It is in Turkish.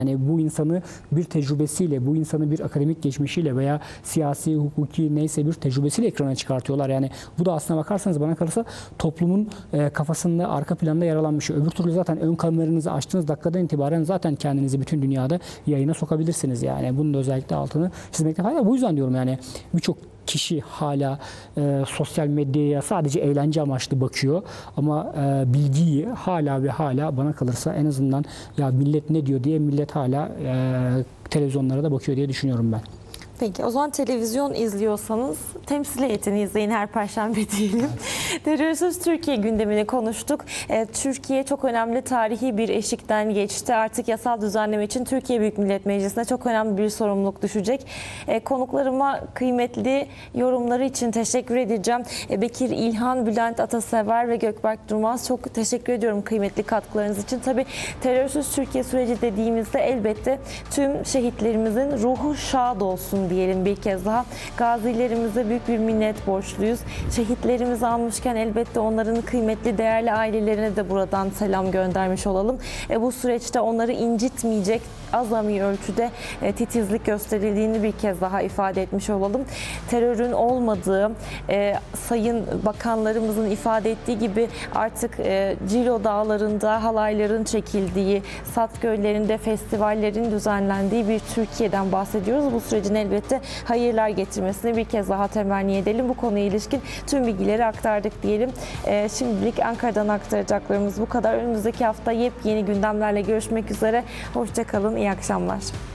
Yani bu insanı bir tecrübesiyle, bu insanı bir akademik geçmişiyle veya siyasi, hukuki neyse bir tecrübesiyle ekrana çıkartıyorlar. Yani bu da aslına bakarsanız bana kalırsa toplumun kafasında, arka planda yer alan bir şey. Öbür türlü zaten ön kameranızı açtığınız dakikadan itibaren zaten kendinizi bütün dünyada yayına sokabilirsiniz. Yani bunun da özellikle altını çizmekte fayda var. Bu yüzden diyorum yani birçok kişi hala sosyal medyaya sadece eğlence amaçlı bakıyor ama bilgiyi hala ve hala bana kalırsa en azından ya millet ne diyor diye millet hala televizyonlara da bakıyor diye düşünüyorum ben. Peki o zaman televizyon izliyorsanız temsiliyetini izleyin her Perşembe diyelim. Evet. Terörsüz Türkiye gündemini konuştuk. Türkiye çok önemli tarihi bir eşikten geçti. Artık yasal düzenleme için Türkiye Büyük Millet Meclisi'ne çok önemli bir sorumluluk düşecek. Konuklarıma kıymetli yorumları için teşekkür edeceğim. Bekir İlhan, Bülent Atasever ve Gökberk Durmaz, çok teşekkür ediyorum kıymetli katkılarınız için. Tabii terörsüz Türkiye süreci dediğimizde elbette tüm şehitlerimizin ruhu şad olsun diyelim bir kez daha. Gazilerimize büyük bir minnet borçluyuz. Şehitlerimizi almışken elbette onların kıymetli, değerli ailelerine de buradan selam göndermiş olalım. Bu süreçte onları incitmeyecek azami ölçüde titizlik gösterildiğini bir kez daha ifade etmiş olalım. Terörün olmadığı, sayın bakanlarımızın ifade ettiği gibi artık Cilo Dağları'nda halayların çekildiği, Sat Göllerinde festivallerin düzenlendiği bir Türkiye'den bahsediyoruz. Bu sürecin elbette hayırlar getirmesini bir kez daha temenni edelim. Bu konuya ilişkin tüm bilgileri aktardık diyelim. Şimdilik Ankara'dan aktaracaklarımız bu kadar. Önümüzdeki hafta yepyeni gündemlerle görüşmek üzere. Hoşça kalın, iyi akşamlar.